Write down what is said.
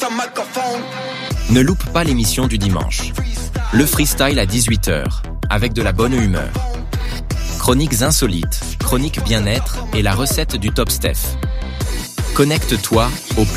Ne loupe pas l'émission du dimanche. Le freestyle à 18h, avec de la bonne humeur. Chroniques insolites, chroniques bien-être et la recette du Top Steph. Connecte-toi au